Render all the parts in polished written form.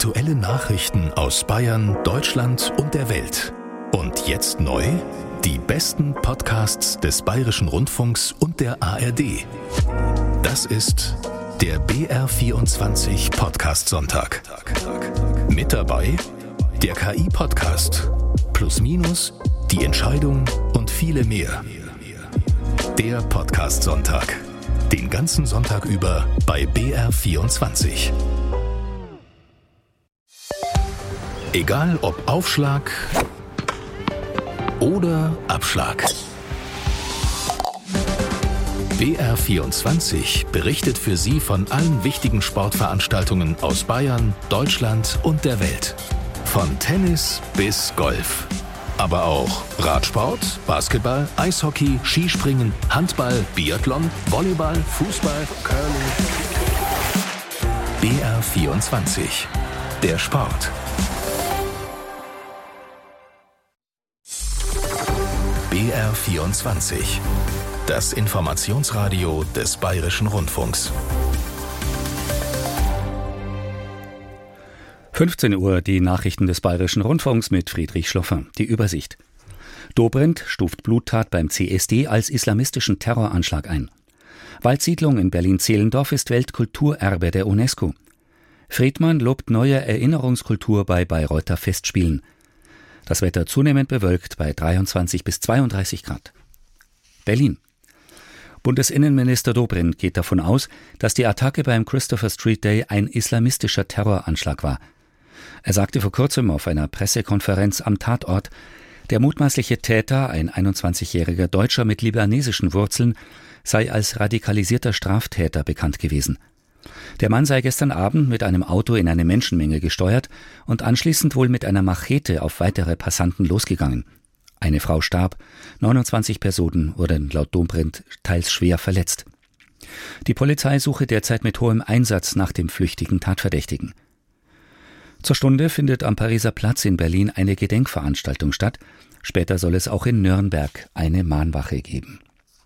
Aktuelle Nachrichten aus Bayern, Deutschland und der Welt. Und jetzt neu: die besten Podcasts des Bayerischen Rundfunks und der ARD. Das ist der BR24 Podcast Sonntag. Mit dabei der KI-Podcast, Plus Minus, die Entscheidung und viele mehr. Der Podcast Sonntag. Den ganzen Sonntag über bei BR24. Egal ob Aufschlag oder Abschlag. BR24 berichtet für Sie von allen wichtigen Sportveranstaltungen aus Bayern, Deutschland und der Welt. Von Tennis bis Golf. Aber auch Radsport, Basketball, Eishockey, Skispringen, Handball, Biathlon, Volleyball, Fußball, Curling. BR24. Der Sport. BR24. Das Informationsradio des Bayerischen Rundfunks. 15 Uhr, die Nachrichten des Bayerischen Rundfunks mit Friedrich Schloffer. Die Übersicht. Dobrindt stuft Bluttat beim CSD als islamistischen Terroranschlag ein. Waldsiedlung in Berlin-Zehlendorf ist Weltkulturerbe der UNESCO. Friedmann lobt neue Erinnerungskultur bei Bayreuther Festspielen. Das Wetter zunehmend bewölkt bei 23 bis 32 Grad. Berlin. Bundesinnenminister Dobrindt geht davon aus, dass die Attacke beim Christopher Street Day ein islamistischer Terroranschlag war. Er sagte vor kurzem auf einer Pressekonferenz am Tatort, der mutmaßliche Täter, ein 21-jähriger Deutscher mit libanesischen Wurzeln, sei als radikalisierter Straftäter bekannt gewesen. Der Mann sei gestern Abend mit einem Auto in eine Menschenmenge gesteuert und anschließend wohl mit einer Machete auf weitere Passanten losgegangen. Eine Frau starb, 29 Personen wurden laut Dobrindt teils schwer verletzt. Die Polizei suche derzeit mit hohem Einsatz nach dem flüchtigen Tatverdächtigen. Zur Stunde findet am Pariser Platz in Berlin eine Gedenkveranstaltung statt. Später soll es auch in Nürnberg eine Mahnwache geben.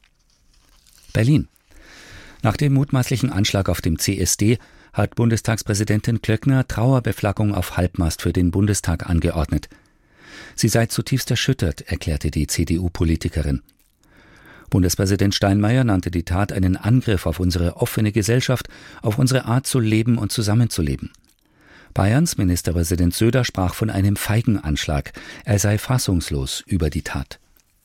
Berlin. Nach dem mutmaßlichen Anschlag auf dem CSD hat Bundestagspräsidentin Klöckner Trauerbeflaggung auf Halbmast für den Bundestag angeordnet. Sie sei zutiefst erschüttert, erklärte die CDU-Politikerin. Bundespräsident Steinmeier nannte die Tat einen Angriff auf unsere offene Gesellschaft, auf unsere Art zu leben und zusammenzuleben. Bayerns Ministerpräsident Söder sprach von einem feigen Anschlag. Er sei fassungslos über die Tat.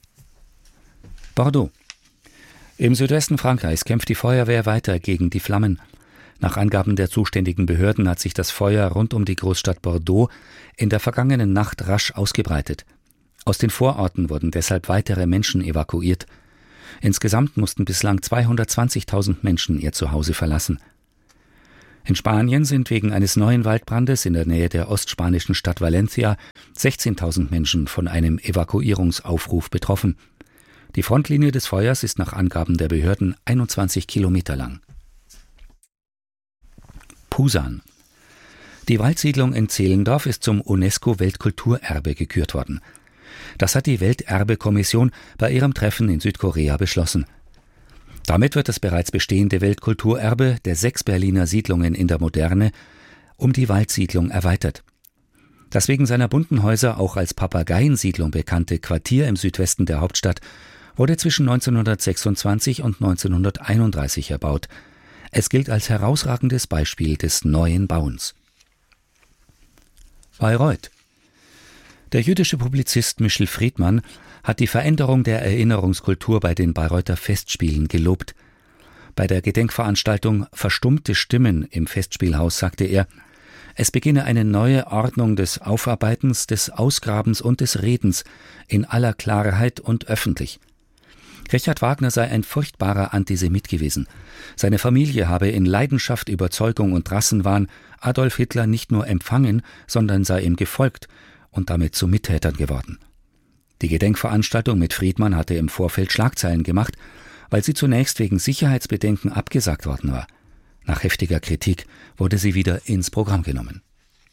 Bordeaux. Im Südwesten Frankreichs kämpft die Feuerwehr weiter gegen die Flammen. Nach Angaben der zuständigen Behörden hat sich das Feuer rund um die Großstadt Bordeaux in der vergangenen Nacht rasch ausgebreitet. Aus den Vororten wurden deshalb weitere Menschen evakuiert. Insgesamt mussten bislang 220.000 Menschen ihr Zuhause verlassen. In Spanien sind wegen eines neuen Waldbrandes in der Nähe der ostspanischen Stadt Valencia 16.000 Menschen von einem Evakuierungsaufruf betroffen. Die Frontlinie des Feuers ist nach Angaben der Behörden 21 Kilometer lang. Pusan. Die Waldsiedlung in Zehlendorf ist zum UNESCO-Weltkulturerbe gekürt worden. Das hat die Welterbekommission bei ihrem Treffen in Südkorea beschlossen. Damit wird das bereits bestehende Weltkulturerbe der 6 Berliner Siedlungen in der Moderne um die Waldsiedlung erweitert. Das wegen seiner bunten Häuser auch als Papageiensiedlung bekannte Quartier im Südwesten der Hauptstadt wurde zwischen 1926 und 1931 erbaut. Es gilt als herausragendes Beispiel des neuen Bauens. Bayreuth. Der jüdische Publizist Michel Friedmann hat die Veränderung der Erinnerungskultur bei den Bayreuther Festspielen gelobt. Bei der Gedenkveranstaltung Verstummte Stimmen im Festspielhaus sagte er, es beginne eine neue Ordnung des Aufarbeitens, des Ausgrabens und des Redens in aller Klarheit und öffentlich. Richard Wagner sei ein furchtbarer Antisemit gewesen. Seine Familie habe in Leidenschaft, Überzeugung und Rassenwahn Adolf Hitler nicht nur empfangen, sondern sei ihm gefolgt und damit zu Mittätern geworden. Die Gedenkveranstaltung mit Friedmann hatte im Vorfeld Schlagzeilen gemacht, weil sie zunächst wegen Sicherheitsbedenken abgesagt worden war. Nach heftiger Kritik wurde sie wieder ins Programm genommen.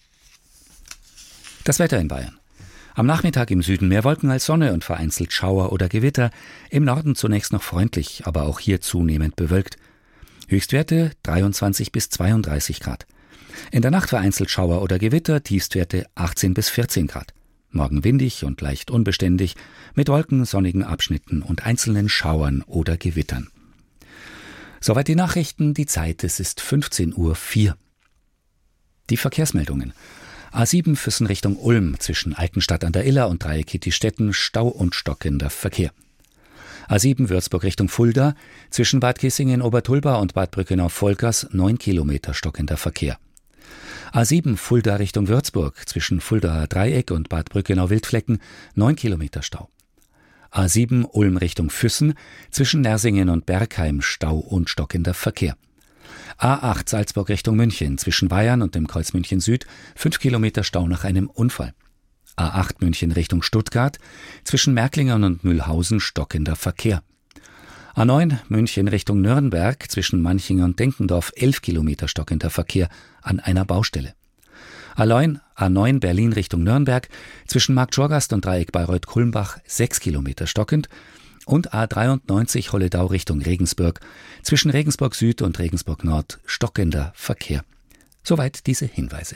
Das Wetter in Bayern. Am Nachmittag im Süden mehr Wolken als Sonne und vereinzelt Schauer oder Gewitter. Im Norden zunächst noch freundlich, aber auch hier zunehmend bewölkt. Höchstwerte 23 bis 32 Grad. In der Nacht vereinzelt Schauer oder Gewitter, Tiefstwerte 18 bis 14 Grad. Morgen windig und leicht unbeständig, mit Wolken, sonnigen Abschnitten und einzelnen Schauern oder Gewittern. Soweit die Nachrichten, die Zeit, es ist 15:04 Uhr. Die Verkehrsmeldungen. A7 Füssen Richtung Ulm, zwischen Altenstadt an der Iller und Dreieck Kittistetten, Stau und stockender Verkehr. A7 Würzburg Richtung Fulda, zwischen Bad Kissingen Obertulba und Bad Brückenau-Volkers 9 Kilometer stockender Verkehr. A7 Fulda Richtung Würzburg, zwischen Fuldaer Dreieck und Bad Brückenau-Wildflecken 9 Kilometer Stau. A7 Ulm Richtung Füssen, zwischen Nersingen und Bergheim Stau und stockender Verkehr. A8 Salzburg Richtung München, zwischen Bayern und dem Kreuz München Süd 5 Kilometer Stau nach einem Unfall. A8 München Richtung Stuttgart, zwischen Märklingen und Mühlhausen stockender Verkehr. A9 München Richtung Nürnberg, zwischen Manching und Denkendorf 11 Kilometer stockender Verkehr an einer Baustelle. A9 Berlin Richtung Nürnberg, zwischen Marktschorgast und Dreieck Bayreuth-Kulmbach 6 Kilometer stockend. Und A93 Holledau Richtung Regensburg, zwischen Regensburg Süd und Regensburg Nord stockender Verkehr. Soweit diese Hinweise.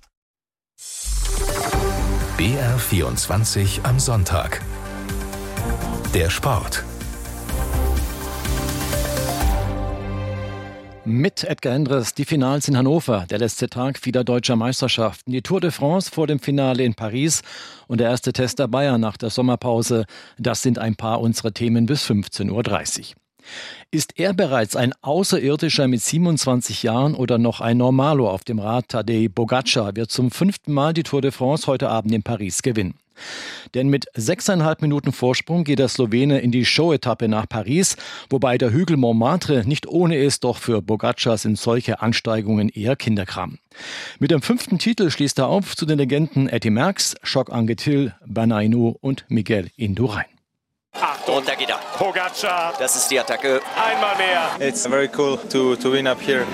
BR24 am Sonntag. Der Sport. Mit Edgar Endres die Finals in Hannover, der letzte Tag vieler deutscher Meisterschaften, die Tour de France vor dem Finale in Paris und der erste Test der Bayern nach der Sommerpause. Das sind ein paar unserer Themen bis 15:30 Uhr. Ist er bereits ein Außerirdischer mit 27 Jahren oder noch ein Normalo auf dem Rad? Tadej Pogačar wird zum 5. Mal die Tour de France heute Abend in Paris gewinnen. Denn mit 6,5 Minuten Vorsprung geht der Slowene in die Show-Etappe nach Paris, wobei der Hügel Montmartre nicht ohne ist, doch für Pogačar sind solche Ansteigungen eher Kinderkram. Mit dem 5. Titel schließt er auf zu den Legenden Eddy Merckx, Choc Anquetil, Bernard Hinault und Miguel Indurain. Achtung, und da geht er. Pogačar. Das ist die Attacke. Einmal mehr. It's very cool to win up here.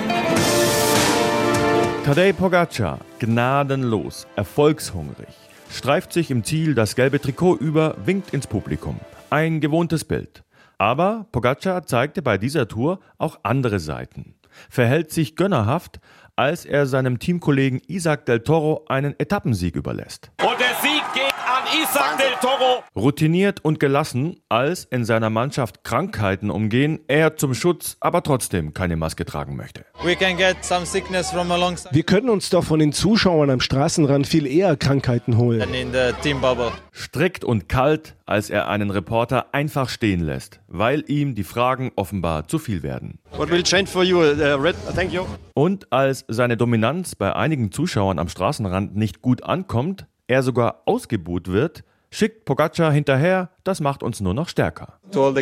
Tadej Pogačar, gnadenlos, erfolgshungrig, streift sich im Ziel das gelbe Trikot über, winkt ins Publikum. Ein gewohntes Bild. Aber Pogačar zeigte bei dieser Tour auch andere Seiten. Verhält sich gönnerhaft, als er seinem Teamkollegen Isaac del Toro einen Etappensieg überlässt. Und der Sieg geht an Isaac del Toro. Routiniert und gelassen, als in seiner Mannschaft Krankheiten umgehen, er zum Schutz aber trotzdem keine Maske tragen möchte. Wir können uns doch von den Zuschauern am Straßenrand viel eher Krankheiten holen. Strikt und kalt, als er einen Reporter einfach stehen lässt, weil ihm die Fragen offenbar zu viel werden. Und als seine Dominanz bei einigen Zuschauern am Straßenrand nicht gut ankommt, er sogar ausgebuht wird, schickt Pogačar hinterher, das macht uns nur noch stärker.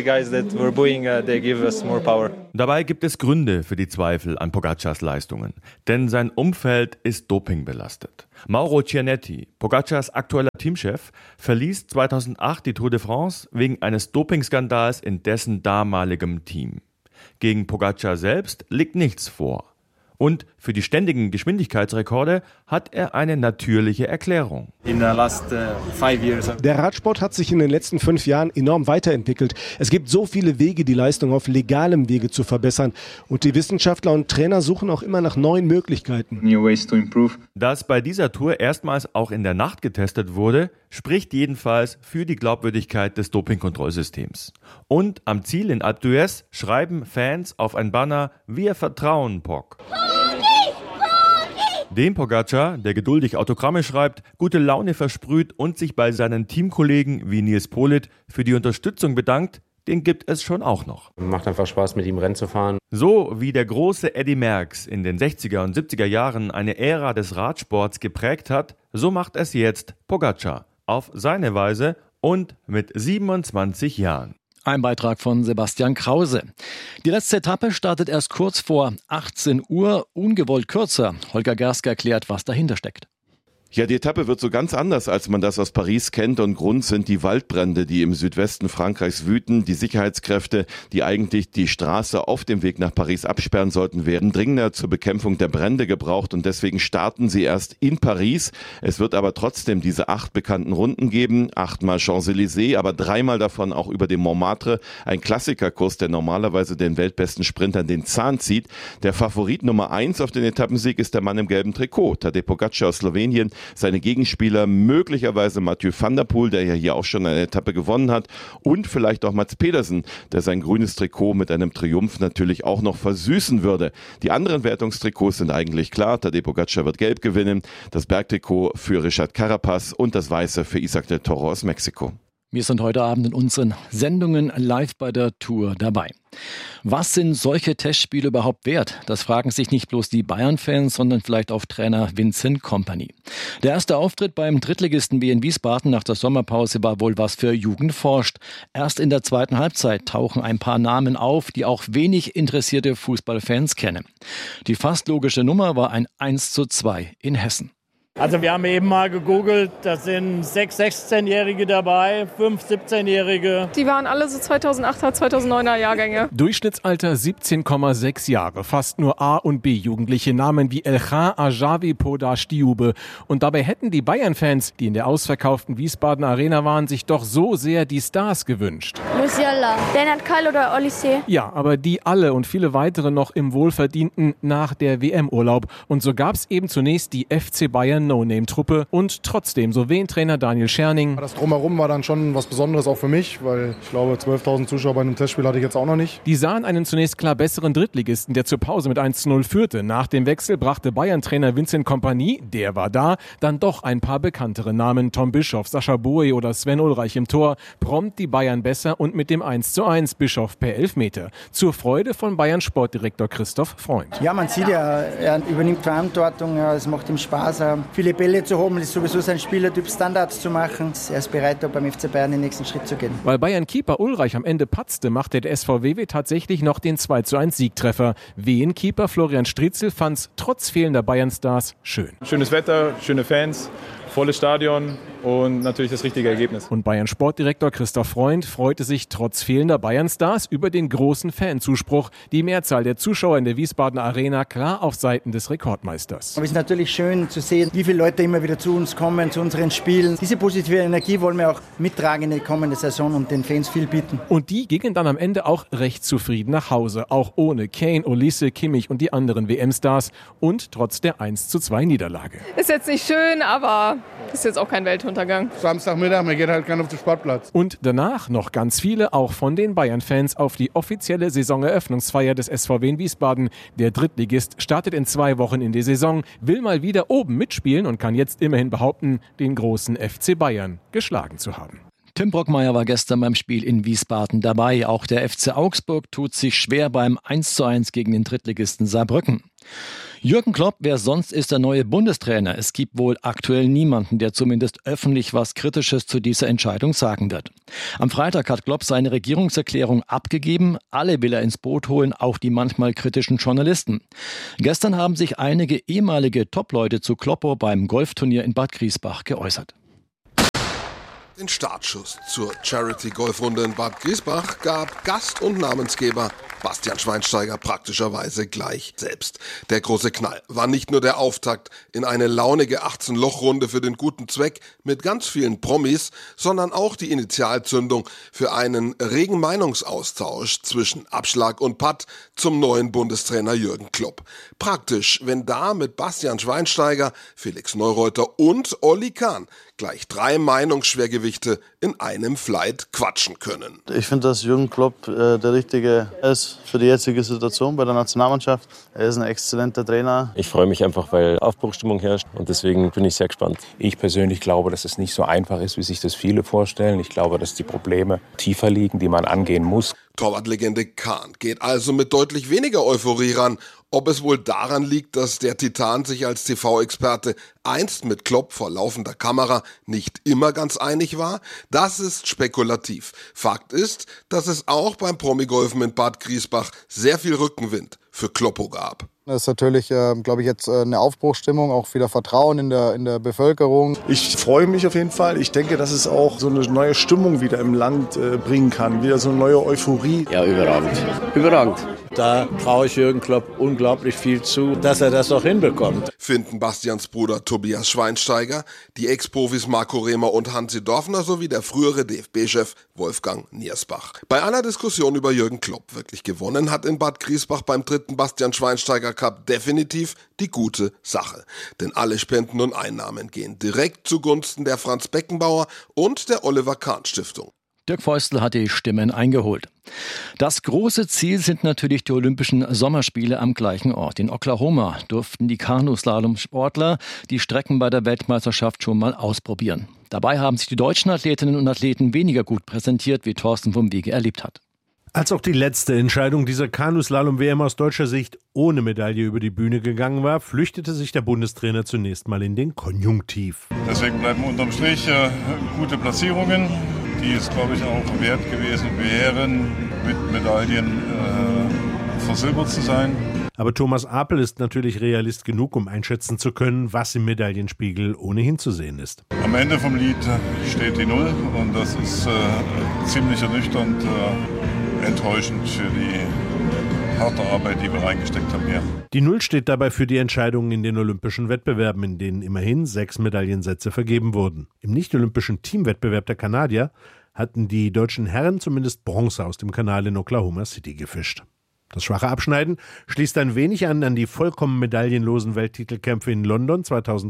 Dabei gibt es Gründe für die Zweifel an Pogačars Leistungen, denn sein Umfeld ist dopingbelastet. Mauro Cianetti, Pogačars aktueller Teamchef, verließ 2008 die Tour de France wegen eines Dopingskandals in dessen damaligem Team. Gegen Pogačar selbst liegt nichts vor. Und für die ständigen Geschwindigkeitsrekorde hat er eine natürliche Erklärung. Der Radsport hat sich in den letzten 5 Jahren enorm weiterentwickelt. Es gibt so viele Wege, die Leistung auf legalem Wege zu verbessern. Und die Wissenschaftler und Trainer suchen auch immer nach neuen Möglichkeiten. Dass bei dieser Tour erstmals auch in der Nacht getestet wurde, spricht jedenfalls für die Glaubwürdigkeit des Dopingkontrollsystems. Und am Ziel in Alpe d'Huez schreiben Fans auf ein Banner: Wir vertrauen Pog. Dem Pogačar, der geduldig Autogramme schreibt, gute Laune versprüht und sich bei seinen Teamkollegen wie Nils Politt für die Unterstützung bedankt, den gibt es schon auch noch. Macht einfach Spaß, mit ihm Rennen zu fahren. So wie der große Eddy Merckx in den 60er und 70er Jahren eine Ära des Radsports geprägt hat, so macht es jetzt Pogačar. Auf seine Weise und mit 27 Jahren. Ein Beitrag von Sebastian Krause. Die letzte Etappe startet erst kurz vor 18 Uhr, ungewollt kürzer. Holger Gerske erklärt, was dahinter steckt. Ja, die Etappe wird so ganz anders, als man das aus Paris kennt, und Grund sind die Waldbrände, die im Südwesten Frankreichs wüten. Die Sicherheitskräfte, die eigentlich die Straße auf dem Weg nach Paris absperren sollten, werden dringender zur Bekämpfung der Brände gebraucht und deswegen starten sie erst in Paris. Es wird aber trotzdem diese 8 bekannten Runden geben, 8-mal Champs-Élysées, aber 3-mal davon auch über den Montmartre, ein Klassikerkurs, der normalerweise den weltbesten Sprintern den Zahn zieht. Der Favorit Nummer 1 auf den Etappensieg ist der Mann im gelben Trikot, Tadej Pogačar aus Slowenien. Seine Gegenspieler möglicherweise Mathieu van der Poel, der ja hier auch schon eine Etappe gewonnen hat, und vielleicht auch Mats Pedersen, der sein grünes Trikot mit einem Triumph natürlich auch noch versüßen würde. Die anderen Wertungstrikots sind eigentlich klar. Tadej Pogačar wird gelb gewinnen, das Bergtrikot für Richard Carapaz und das weiße für Isaac del Toro aus Mexiko. Wir sind heute Abend in unseren Sendungen live bei der Tour dabei. Was sind solche Testspiele überhaupt wert? Das fragen sich nicht bloß die Bayern-Fans, sondern vielleicht auch Trainer Vincent Kompany. Der erste Auftritt beim Drittligisten Wien Wiesbaden nach der Sommerpause war wohl was für Jugend forscht. Erst in der zweiten Halbzeit tauchen ein paar Namen auf, die auch wenig interessierte Fußballfans kennen. Die fast logische Nummer war ein 1:2 in Hessen. Also wir haben eben mal gegoogelt, da sind 6 16-Jährige dabei, 5 17-Jährige. Die waren alle so 2008er, 2009er Jahrgänge. Durchschnittsalter 17,6 Jahre. Fast nur A- und B-Jugendliche, Namen wie Elkhan, Ajavi, Poda, Stiube. Und dabei hätten die Bayern-Fans, die in der ausverkauften Wiesbaden Arena waren, sich doch so sehr die Stars gewünscht. Musiala, Lennart Keil oder Olysee. Ja, aber die alle und viele weitere noch im wohlverdienten nach der WM-Urlaub. Und so gab es eben zunächst die FC Bayern No-Name-Truppe und trotzdem, so Trainer Daniel Scherning. Das Drumherum war dann schon was Besonderes auch für mich, weil ich glaube, 12.000 Zuschauer bei einem Testspiel hatte ich jetzt auch noch nicht. Die sahen einen zunächst klar besseren Drittligisten, der zur Pause mit 1:0 führte. Nach dem Wechsel brachte Bayern-Trainer Vincent Kompany, der war da, dann doch ein paar bekanntere Namen. Tom Bischoff, Sascha Boey oder Sven Ulreich im Tor. Prompt die Bayern besser und mit dem 1:1 Bischoff per Elfmeter. Zur Freude von Bayern-Sportdirektor Christoph Freund. Ja, man sieht ja, er übernimmt Verantwortung, es macht ihm Spaß, viele Bälle zu haben, das ist sowieso sein Spielertyp, Standards zu machen. Er ist bereit, beim FC Bayern den nächsten Schritt zu gehen. Weil Bayern-Keeper Ulreich am Ende patzte, machte der SVW tatsächlich noch den 2:1 Siegtreffer. Wien-Keeper Florian Stritzel fand's trotz fehlender Bayern-Stars schön. Schönes Wetter, schöne Fans, volles Stadion und natürlich das richtige Ergebnis. Und Bayern-Sportdirektor Christoph Freund freute sich trotz fehlender Bayern-Stars über den großen Fanzuspruch. Die Mehrzahl der Zuschauer in der Wiesbaden Arena klar auf Seiten des Rekordmeisters. Aber es ist natürlich schön zu sehen, wie viele Leute immer wieder zu uns kommen, zu unseren Spielen. Diese positive Energie wollen wir auch mittragen in die kommende Saison und den Fans viel bieten. Und die gingen dann am Ende auch recht zufrieden nach Hause. Auch ohne Kane, Olise, Kimmich und die anderen WM-Stars. Und trotz der 1:2 Niederlage. Ist jetzt nicht schön, aber ist jetzt auch kein Weltuntergang. Samstagmittag, wir gehen halt gerne auf den Sportplatz. Und danach noch ganz viele, auch von den Bayern-Fans, auf die offizielle Saisoneröffnungsfeier des SVW in Wiesbaden. Der Drittligist startet in 2 Wochen in die Saison, will mal wieder oben mitspielen und kann jetzt immerhin behaupten, den großen FC Bayern geschlagen zu haben. Tim Brockmeier war gestern beim Spiel in Wiesbaden dabei. Auch der FC Augsburg tut sich schwer beim 1:1 gegen den Drittligisten Saarbrücken. Jürgen Klopp, wer sonst ist der neue Bundestrainer? Es gibt wohl aktuell niemanden, der zumindest öffentlich was Kritisches zu dieser Entscheidung sagen wird. Am Freitag hat Klopp seine Regierungserklärung abgegeben. Alle will er ins Boot holen, auch die manchmal kritischen Journalisten. Gestern haben sich einige ehemalige Top-Leute zu Kloppo beim Golfturnier in Bad Griesbach geäußert. Den Startschuss zur Charity-Golfrunde in Bad Griesbach gab Gast und Namensgeber Bastian Schweinsteiger praktischerweise gleich selbst. Der große Knall war nicht nur der Auftakt in eine launige 18-Loch-Runde für den guten Zweck mit ganz vielen Promis, sondern auch die Initialzündung für einen regen Meinungsaustausch zwischen Abschlag und Putt zum neuen Bundestrainer Jürgen Klopp. Praktisch, wenn da mit Bastian Schweinsteiger, Felix Neureuter und Olli Kahn gleich 3 Meinungsschwergewichte in einem Flight quatschen können. Ich finde, dass Jürgen Klopp der Richtige ist für die jetzige Situation bei der Nationalmannschaft. Er ist ein exzellenter Trainer. Ich freue mich einfach, weil Aufbruchsstimmung herrscht und deswegen bin ich sehr gespannt. Ich persönlich glaube, dass es nicht so einfach ist, wie sich das viele vorstellen. Ich glaube, dass die Probleme tiefer liegen, die man angehen muss. Torwartlegende Kahn geht also mit deutlich weniger Euphorie ran. Ob es wohl daran liegt, dass der Titan sich als TV-Experte einst mit Klopp vor laufender Kamera nicht immer ganz einig war, das ist spekulativ. Fakt ist, dass es auch beim Promigolfen in Bad Griesbach sehr viel Rückenwind für Kloppo gab. Das ist natürlich, glaube ich, jetzt eine Aufbruchsstimmung, auch wieder Vertrauen in der Bevölkerung. Ich freue mich auf jeden Fall. Ich denke, dass es auch so eine neue Stimmung wieder im Land bringen kann, wieder so eine neue Euphorie. Ja, überragend. Überragend. Da traue ich Jürgen Klopp unglaublich viel zu, dass er das auch hinbekommt. Finden Bastians Bruder Tobias Schweinsteiger, die Ex-Profis Marco Rehmer und Hansi Dorfner sowie der frühere DFB-Chef Wolfgang Niersbach. Bei aller Diskussion über Jürgen Klopp wirklich gewonnen hat in Bad Griesbach beim 3. Bastian Schweinsteiger Cup definitiv die gute Sache. Denn alle Spenden und Einnahmen gehen direkt zugunsten der Franz Beckenbauer und der Oliver Kahn Stiftung. Dirk Feustel hat die Stimmen eingeholt. Das große Ziel sind natürlich die Olympischen Sommerspiele am gleichen Ort. In Oklahoma durften die Kanuslalom-Sportler die Strecken bei der Weltmeisterschaft schon mal ausprobieren. Dabei haben sich die deutschen Athletinnen und Athleten weniger gut präsentiert, wie Thorsten vom Wege erlebt hat. Als auch die letzte Entscheidung dieser Kanuslalom-WM aus deutscher Sicht ohne Medaille über die Bühne gegangen war, flüchtete sich der Bundestrainer zunächst mal in den Konjunktiv. Deswegen bleiben unterm Strich gute Platzierungen, die es, glaube ich, auch wert gewesen wären, mit Medaillen versilbert zu sein. Aber Thomas Apel ist natürlich Realist genug, um einschätzen zu können, was im Medaillenspiegel ohnehin zu sehen ist. Am Ende vom Lied steht die Null und das ist ziemlich ernüchternd, enttäuschend für die harte Arbeit, die wir reingesteckt haben hier. Die Null steht dabei für die Entscheidungen in den olympischen Wettbewerben, in denen immerhin 6 Medaillensätze vergeben wurden. Im nicht-olympischen Teamwettbewerb der Kanadier hatten die deutschen Herren zumindest Bronze aus dem Kanal in Oklahoma City gefischt. Das schwache Abschneiden schließt ein wenig an die vollkommen medaillenlosen Welttitelkämpfe in London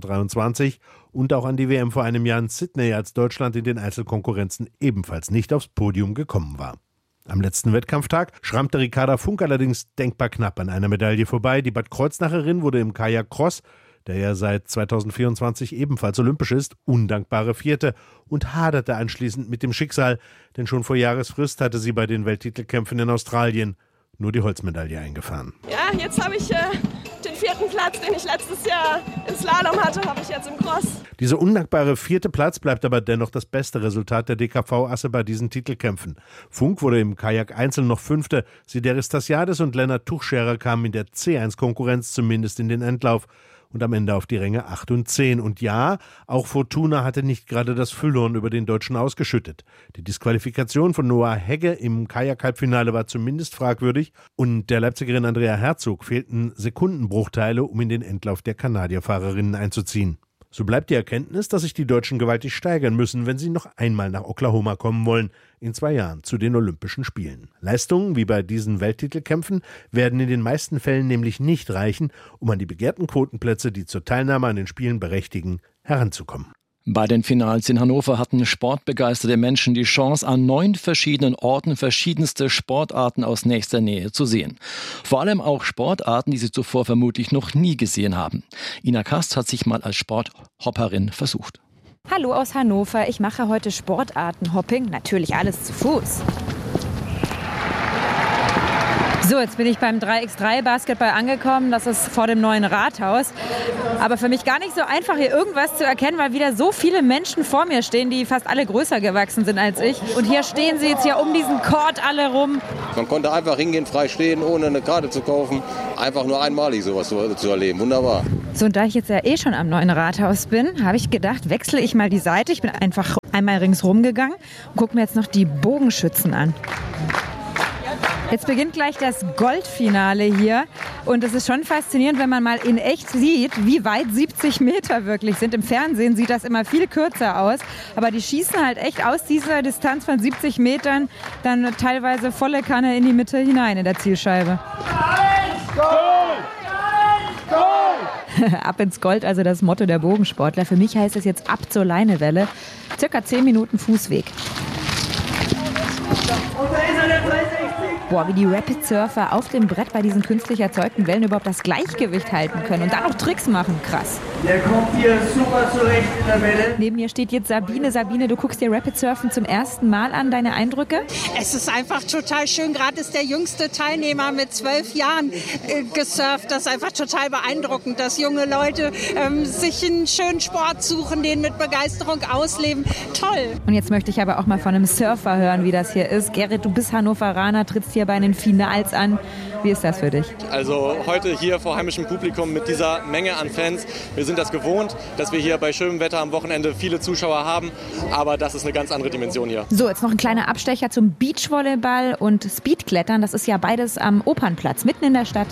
2023 und auch an die WM vor einem Jahr in Sydney, als Deutschland in den Einzelkonkurrenzen ebenfalls nicht aufs Podium gekommen war. Am letzten Wettkampftag schrammte Ricarda Funk allerdings denkbar knapp an einer Medaille vorbei. Die Bad Kreuznacherin wurde im Kajak-Cross, der ja seit 2024 ebenfalls olympisch ist, undankbare Vierte und haderte anschließend mit dem Schicksal, denn schon vor Jahresfrist hatte sie bei den Welttitelkämpfen in Australien nur die Holzmedaille eingefahren. Ja, jetzt habe ich den 4. Platz, den ich letztes Jahr im Slalom hatte, habe ich jetzt im Cross. Dieser undankbare 4. Platz bleibt aber dennoch das beste Resultat der DKV-Asse bei diesen Titelkämpfen. Funk wurde im Kajak Einzel noch 5. Sideris Tassiadis und Lennart Tuchscherer kamen in der C1-Konkurrenz zumindest in den Endlauf und am Ende auf die Ränge 8 und 10. Und ja, auch Fortuna hatte nicht gerade das Füllhorn über den Deutschen ausgeschüttet. Die Disqualifikation von Noah Hegge im Kajak-Halbfinale war zumindest fragwürdig und der Leipzigerin Andrea Herzog fehlten Sekundenbruchteile, um in den Endlauf der Kanadierfahrerinnen einzuziehen. So bleibt die Erkenntnis, dass sich die Deutschen gewaltig steigern müssen, wenn sie noch einmal nach Oklahoma kommen wollen, in 2 Jahren zu den Olympischen Spielen. Leistungen wie bei diesen Welttitelkämpfen werden in den meisten Fällen nämlich nicht reichen, um an die begehrten Quotenplätze, die zur Teilnahme an den Spielen berechtigen, heranzukommen. Bei den Finals in Hannover hatten sportbegeisterte Menschen die Chance, an 9 verschiedenen Orten verschiedenste Sportarten aus nächster Nähe zu sehen. Vor allem auch Sportarten, die sie zuvor vermutlich noch nie gesehen haben. Ina Kast hat sich mal als Sporthopperin versucht. Hallo aus Hannover, ich mache heute Sportartenhopping, natürlich alles zu Fuß. So, jetzt bin ich beim 3x3 Basketball angekommen, das ist vor dem neuen Rathaus. Aber für mich gar nicht so einfach, hier irgendwas zu erkennen, weil wieder so viele Menschen vor mir stehen, die fast alle größer gewachsen sind als ich. Und hier stehen sie jetzt ja um diesen Court alle rum. Man konnte einfach hingehen, frei stehen, ohne eine Karte zu kaufen. Einfach nur einmalig sowas zu erleben, wunderbar. So, und da ich jetzt ja eh schon am neuen Rathaus bin, habe ich gedacht, wechsle ich mal die Seite. Ich bin einfach einmal ringsrum gegangen und gucke mir jetzt noch die Bogenschützen an. Jetzt beginnt gleich das Goldfinale hier und es ist schon faszinierend, wenn man mal in echt sieht, wie weit 70 Meter wirklich sind. Im Fernsehen sieht das immer viel kürzer aus, aber die schießen halt echt aus dieser Distanz von 70 Metern dann teilweise volle Kanne in die Mitte hinein in der Zielscheibe. Ab ins Gold, also das Motto der Bogensportler. Für mich heißt es jetzt ab zur Leinewelle. Circa 10 Minuten Fußweg. Boah, wie die Rapid Surfer auf dem Brett bei diesen künstlich erzeugten Wellen überhaupt das Gleichgewicht halten können und dann noch Tricks machen. Krass. Der kommt hier super zurecht in der Welle. Neben mir steht jetzt Sabine. Sabine, du guckst dir Rapid Surfen zum ersten Mal an. Deine Eindrücke? Es ist einfach total schön. Gerade ist der jüngste Teilnehmer mit 12 Jahren gesurft. Das ist einfach total beeindruckend, dass junge Leute sich einen schönen Sport suchen, den mit Begeisterung ausleben. Toll. Und jetzt möchte ich aber auch mal von einem Surfer hören, wie das hier ist. Gerrit, du bist Hannoveraner, trittst hier hier bei den Finals an. Wie ist das für dich? Also heute hier vor heimischem Publikum mit dieser Menge an Fans. Wir sind das gewohnt, dass wir hier bei schönem Wetter am Wochenende viele Zuschauer haben. Aber das ist eine ganz andere Dimension hier. So, jetzt noch ein kleiner Abstecher zum Beachvolleyball und Speedklettern. Das ist ja beides am Opernplatz, mitten in der Stadt.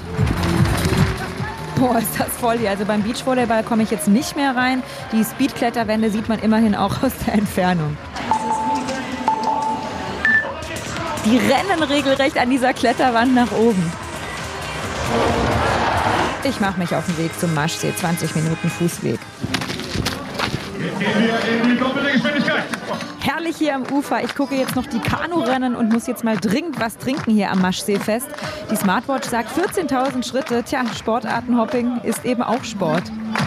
Boah, ist das voll hier. Also beim Beachvolleyball komme ich jetzt nicht mehr rein. Die Speedkletterwände sieht man immerhin auch aus der Entfernung. Die rennen regelrecht an dieser Kletterwand nach oben. Ich mache mich auf den Weg zum Maschsee, 20 Minuten Fußweg. Jetzt gehen wir in die doppelte Geschwindigkeit. Herrlich hier am Ufer. Ich gucke jetzt noch die Kanurennen und muss jetzt mal dringend was trinken hier am Maschseefest. Die Smartwatch sagt 14.000 Schritte. Tja, Sportartenhopping ist eben auch Sport.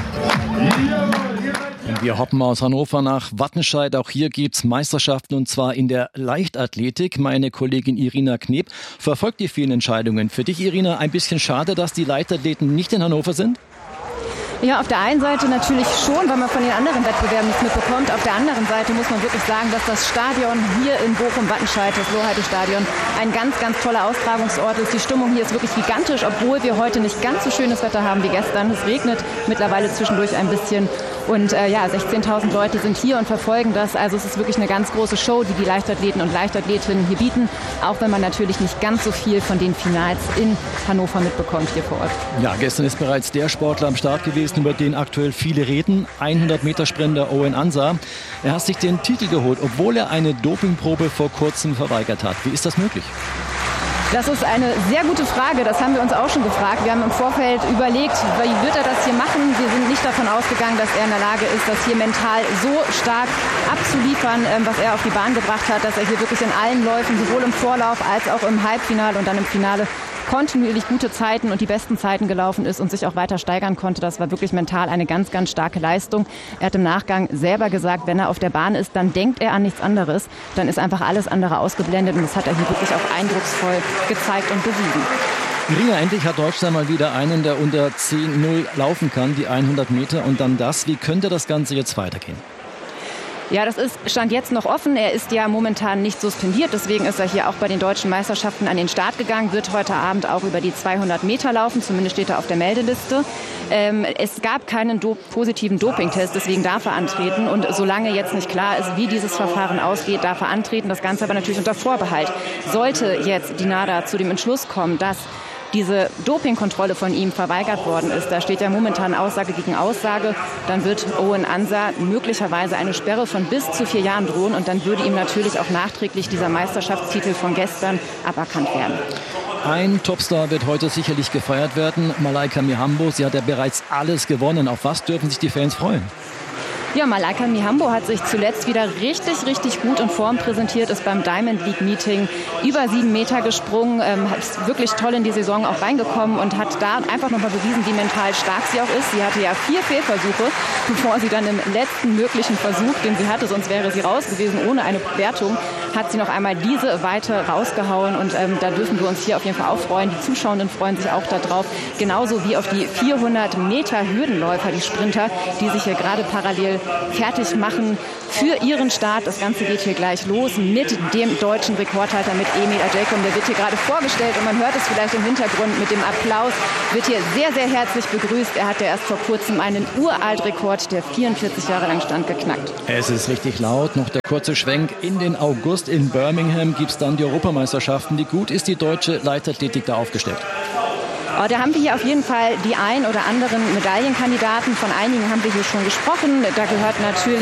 Wir hoppen aus Hannover nach Wattenscheid. Auch hier gibt's Meisterschaften und zwar in der Leichtathletik. Meine Kollegin Irina Kneb verfolgt die vielen Entscheidungen. Für dich, Irina, ein bisschen schade, dass die Leichtathleten nicht in Hannover sind? Ja, auf der einen Seite natürlich schon, weil man von den anderen Wettbewerben nichts mitbekommt. Auf der anderen Seite muss man wirklich sagen, dass das Stadion hier in Bochum-Wattenscheid, das Lohheide-Stadion, ein ganz, ganz toller Austragungsort ist. Die Stimmung hier ist wirklich gigantisch, obwohl wir heute nicht ganz so schönes Wetter haben wie gestern. Es regnet mittlerweile zwischendurch ein bisschen. Und 16.000 Leute sind hier und verfolgen das. Also es ist wirklich eine ganz große Show, die die Leichtathleten und Leichtathletinnen hier bieten. Auch wenn man natürlich nicht ganz so viel von den Finals in Hannover mitbekommt hier vor Ort. Ja, gestern ist bereits der Sportler am Start gewesen, über den aktuell viele reden. 100-Meter-Sprinter Owen Ansah. Er hat sich den Titel geholt, obwohl er eine Dopingprobe vor kurzem verweigert hat. Wie ist das möglich? Das ist eine sehr gute Frage, das haben wir uns auch schon gefragt. Wir haben im Vorfeld überlegt, wie wird er das hier machen? Wir sind nicht davon ausgegangen, dass er in der Lage ist, das hier mental so stark abzuliefern, was er auf die Bahn gebracht hat, dass er hier wirklich in allen Läufen, sowohl im Vorlauf als auch im Halbfinale und dann im Finale, kontinuierlich gute Zeiten und die besten Zeiten gelaufen ist und sich auch weiter steigern konnte. Das war wirklich mental eine ganz, ganz starke Leistung. Er hat im Nachgang selber gesagt, wenn er auf der Bahn ist, dann denkt er an nichts anderes. Dann ist einfach alles andere ausgeblendet und das hat er hier wirklich auch eindrucksvoll gezeigt und bewiesen. Irina, endlich hat Deutschland mal wieder einen, der unter 10:0 laufen kann, die 100 Meter und dann das. Wie könnte das Ganze jetzt weitergehen? Ja, das stand jetzt noch offen. Er ist ja momentan nicht suspendiert. Deswegen ist er hier auch bei den deutschen Meisterschaften an den Start gegangen. Wird heute Abend auch über die 200 Meter laufen. Zumindest steht er auf der Meldeliste. Es gab keinen positiven Dopingtest. Deswegen darf er antreten. Und solange jetzt nicht klar ist, wie dieses Verfahren ausgeht, darf er antreten. Das Ganze aber natürlich unter Vorbehalt. Sollte jetzt die NADA zu dem Entschluss kommen, dass diese Dopingkontrolle von ihm verweigert worden ist, da steht ja momentan Aussage gegen Aussage, dann wird Owen Ansah möglicherweise eine Sperre von bis zu 4 Jahren drohen und dann würde ihm natürlich auch nachträglich dieser Meisterschaftstitel von gestern aberkannt werden. Ein Topstar wird heute sicherlich gefeiert werden, Malaika Mihambo. Sie hat ja bereits alles gewonnen. Auf was dürfen sich die Fans freuen? Ja, Malaika Mihambo hat sich zuletzt wieder richtig gut in Form präsentiert, ist beim Diamond League Meeting über 7 Meter gesprungen, ist wirklich toll in die Saison auch reingekommen und hat da einfach nochmal bewiesen, wie mental stark sie auch ist. Sie hatte ja 4 Fehlversuche, bevor sie dann im letzten möglichen Versuch, den sie hatte, sonst wäre sie raus gewesen ohne eine Wertung, hat sie noch einmal diese Weite rausgehauen und da dürfen wir uns hier auf jeden Fall auch freuen. Die Zuschauenden freuen sich auch darauf, genauso wie auf die 400 Meter Hürdenläufer, die Sprinter, die sich hier gerade parallel fertig machen für ihren Start. Das Ganze geht hier gleich los mit dem deutschen Rekordhalter, mit Emil Ajaykum. Der wird hier gerade vorgestellt und man hört es vielleicht im Hintergrund mit dem Applaus. Wird hier sehr herzlich begrüßt. Er hat ja erst vor kurzem einen Uraltrekord, der 44 Jahre lang stand, geknackt. Es ist richtig laut. Noch der kurze Schwenk in den August. In Birmingham gibt es dann die Europameisterschaften. Wie gut ist die deutsche Leichtathletik da aufgestellt? Da haben wir hier auf jeden Fall die ein oder anderen Medaillenkandidaten. Von einigen haben wir hier schon gesprochen. Da gehört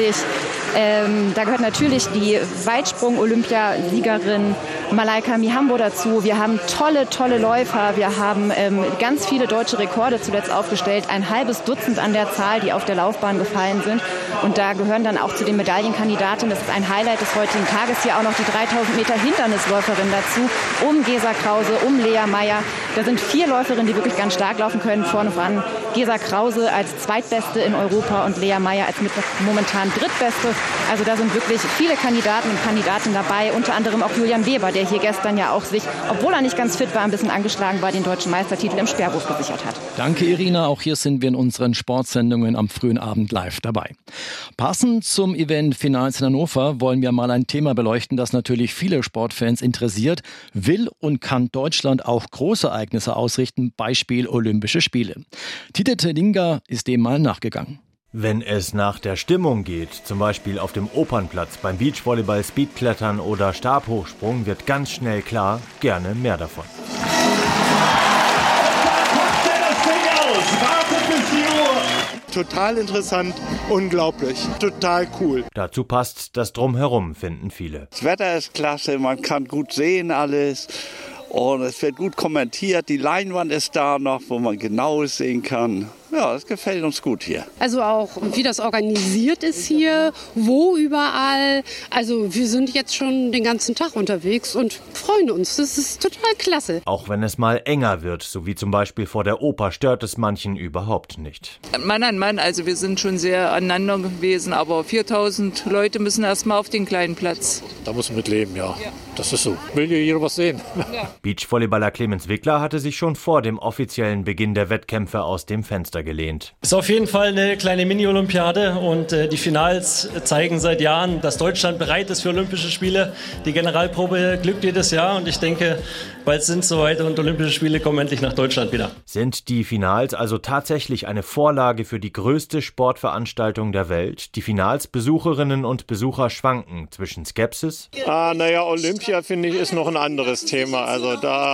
natürlich die Weitsprung-Olympiasiegerin Malaika Mihambo dazu. Wir haben tolle Läufer. Wir haben ganz viele deutsche Rekorde zuletzt aufgestellt. Ein halbes Dutzend an der Zahl, die auf der Laufbahn gefallen sind. Und da gehören dann auch zu den Medaillenkandidatinnen. Das ist ein Highlight des heutigen Tages. Hier auch noch die 3000 Meter Hindernisläuferin dazu. Um Gesa Krause, um Lea Meyer. Da sind 4 Läuferinnen, die wirklich ganz stark laufen können. Vorne voran Gesa Krause als Zweitbeste in Europa und Lea Meyer als momentan Drittbeste. Also da sind wirklich viele Kandidaten und Kandidatinnen dabei, unter anderem auch Julian Weber, der hier gestern ja auch sich, obwohl er nicht ganz fit war, ein bisschen angeschlagen war, den deutschen Meistertitel im Speerwurf gesichert hat. Danke, Irina. Auch hier sind wir in unseren Sportsendungen am frühen Abend live dabei. Passend zum Event Finals in Hannover wollen wir mal ein Thema beleuchten, das natürlich viele Sportfans interessiert. Will und kann Deutschland auch Großereignisse ausrichten, Beispiel Olympische Spiele? Tite Telinga ist dem mal nachgegangen. Wenn es nach der Stimmung geht, zum Beispiel auf dem Opernplatz, beim Beachvolleyball, Speedklettern oder Stabhochsprung, wird ganz schnell klar, gerne mehr davon. Total interessant, unglaublich, total cool. Dazu passt das Drumherum, finden viele. Das Wetter ist klasse, man kann gut sehen alles. Und es wird gut kommentiert, die Leinwand ist da noch, wo man genau sehen kann. Ja, das gefällt uns gut hier. Also auch, wie das organisiert ist hier, wo überall. Also wir sind jetzt schon den ganzen Tag unterwegs und freuen uns. Das ist total klasse. Auch wenn es mal enger wird, so wie zum Beispiel vor der Oper, stört es manchen überhaupt nicht. Mann an Mann, also wir sind schon sehr aneinander gewesen, aber 4000 Leute müssen erst mal auf den kleinen Platz. Da muss man mit leben, ja. Das ist so. Will ja jeder was sehen. Ja. Beachvolleyballer Clemens Wickler hatte sich schon vor dem offiziellen Beginn der Wettkämpfe aus dem Fenster gelehnt. Ist auf jeden Fall eine kleine Mini-Olympiade und die Finals zeigen seit Jahren, dass Deutschland bereit ist für Olympische Spiele. Die Generalprobe glückt jedes Jahr und ich denke, bald sind es soweit und Olympische Spiele kommen endlich nach Deutschland wieder. Sind die Finals also tatsächlich eine Vorlage für die größte Sportveranstaltung der Welt? Die Finalsbesucherinnen und Besucher schwanken zwischen Skepsis. Naja, Olympia finde ich ist noch ein anderes Thema. Also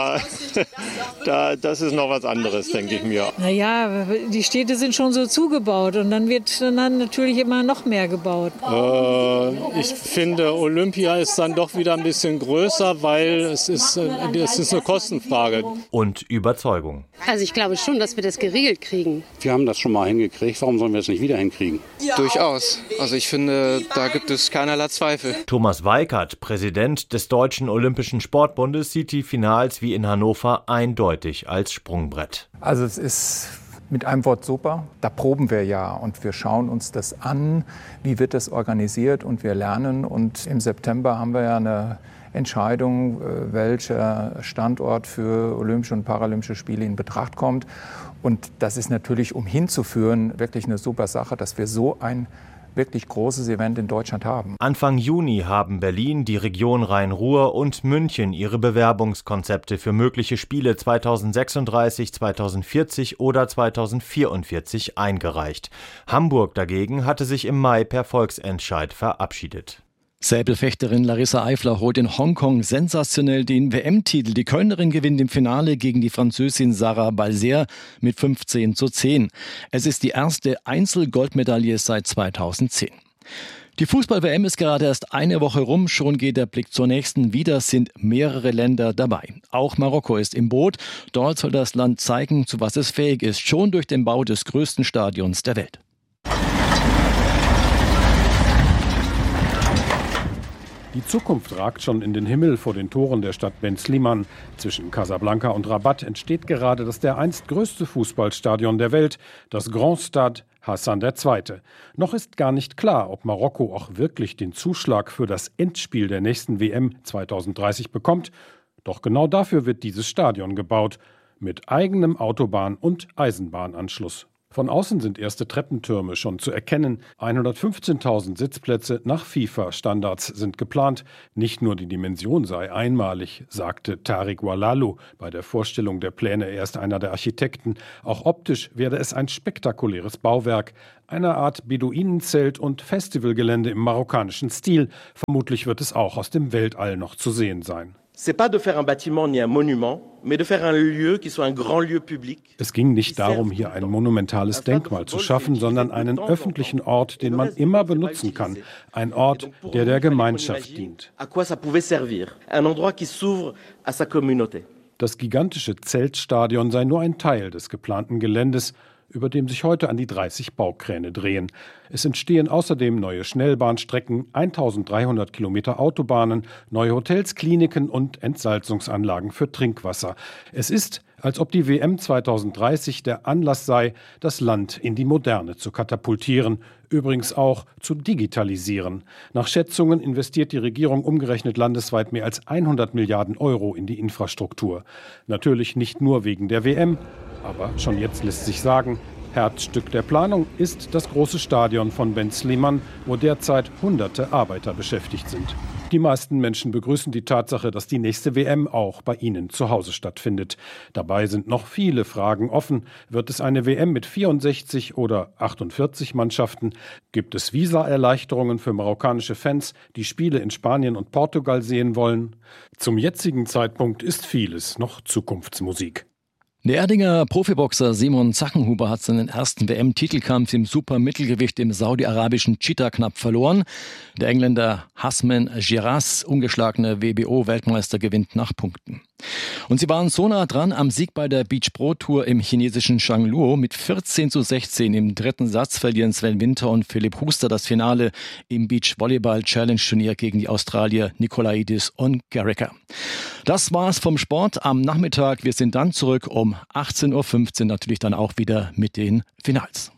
das ist noch was anderes, denke ich mir. Naja, die Städte sind schon so zugebaut und dann wird dann natürlich immer noch mehr gebaut. Ich finde, Olympia ist dann doch wieder ein bisschen größer, weil es ist eine Kostenfrage. Und Überzeugung. Also ich glaube schon, dass wir das geregelt kriegen. Wir haben das schon mal hingekriegt, warum sollen wir es nicht wieder hinkriegen? Ja. Durchaus. Also ich finde, da gibt es keinerlei Zweifel. Thomas Weikert, Präsident des Deutschen Olympischen Sportbundes, sieht die Finals wie in Hannover eindeutig als Sprungbrett. Also es ist mit einem Wort super. Da proben wir ja und wir schauen uns das an. Wie wird das organisiert und wir lernen. Und im September haben wir ja eine Entscheidung, welcher Standort für Olympische und Paralympische Spiele in Betracht kommt. Und das ist natürlich, um hinzuführen, wirklich eine super Sache, dass wir so ein wirklich großes Event in Deutschland haben. Anfang Juni haben Berlin, die Region Rhein-Ruhr und München ihre Bewerbungskonzepte für mögliche Spiele 2036, 2040 oder 2044 eingereicht. Hamburg dagegen hatte sich im Mai per Volksentscheid verabschiedet. Säbelfechterin Larissa Eifler holt in Hongkong sensationell den WM-Titel. Die Kölnerin gewinnt im Finale gegen die Französin Sarah Balser mit 15:10. Es ist die erste Einzel-Goldmedaille seit 2010. Die Fußball-WM ist gerade erst eine Woche rum, schon geht der Blick zur nächsten. Wieder sind mehrere Länder dabei. Auch Marokko ist im Boot. Dort soll das Land zeigen, zu was es fähig ist, schon durch den Bau des größten Stadions der Welt. Die Zukunft ragt schon in den Himmel vor den Toren der Stadt Ben Sliman. Zwischen Casablanca und Rabat entsteht gerade das dereinst größte Fußballstadion der Welt, das Grand Stade Hassan II. Noch ist gar nicht klar, ob Marokko auch wirklich den Zuschlag für das Endspiel der nächsten WM 2030 bekommt. Doch genau dafür wird dieses Stadion gebaut, mit eigenem Autobahn- und Eisenbahnanschluss. Von außen sind erste Treppentürme schon zu erkennen. 115.000 Sitzplätze nach FIFA-Standards sind geplant. Nicht nur die Dimension sei einmalig, sagte Tariq Walalu bei der Vorstellung der Pläne. Er ist einer der Architekten. Auch optisch werde es ein spektakuläres Bauwerk. Eine Art Beduinenzelt und Festivalgelände im marokkanischen Stil. Vermutlich wird es auch aus dem Weltall noch zu sehen sein. C'est pas de faire un bâtiment ni un monument, mais de faire un lieu qui soit un grand lieu public. Es ging nicht darum, hier ein monumentales Denkmal zu schaffen, sondern einen öffentlichen Ort, den man immer benutzen kann. Ein Ort, der der Gemeinschaft dient. À quoi ça pouvait servir? Un endroit qui s'ouvre à sa communauté. Das gigantische Zeltstadion sei nur ein Teil des geplanten Geländes. über dem sich heute an die 30 Baukräne drehen. Es entstehen außerdem neue Schnellbahnstrecken, 1300 Kilometer Autobahnen, neue Hotels, Kliniken und Entsalzungsanlagen für Trinkwasser. Es ist, als ob die WM 2030 der Anlass sei, das Land in die Moderne zu katapultieren, übrigens auch zu digitalisieren. Nach Schätzungen investiert die Regierung umgerechnet landesweit mehr als 100 Milliarden Euro in die Infrastruktur. Natürlich nicht nur wegen der WM, aber schon jetzt lässt sich sagen, Herzstück der Planung ist das große Stadion von Ben Sliman, wo derzeit hunderte Arbeiter beschäftigt sind. Die meisten Menschen begrüßen die Tatsache, dass die nächste WM auch bei ihnen zu Hause stattfindet. Dabei sind noch viele Fragen offen. Wird es eine WM mit 64 oder 48 Mannschaften? Gibt es Visaerleichterungen für marokkanische Fans, die Spiele in Spanien und Portugal sehen wollen? Zum jetzigen Zeitpunkt ist vieles noch Zukunftsmusik. Der Erdinger Profiboxer Simon Zachenhuber hat seinen ersten WM-Titelkampf im Supermittelgewicht im saudi-arabischen Jeddah knapp verloren. Der Engländer Hassan Giras, ungeschlagene WBO-Weltmeister, gewinnt nach Punkten. Und sie waren so nah dran am Sieg bei der Beach Pro Tour im chinesischen Shangluo. Mit 14:16 im dritten Satz verlieren Sven Winter und Philipp Huster das Finale im Beach Volleyball Challenge Turnier gegen die Australier Nikolaidis und Garricker. Das war's vom Sport am Nachmittag. Wir sind dann zurück um 18:15 Uhr, natürlich dann auch wieder mit den Finals.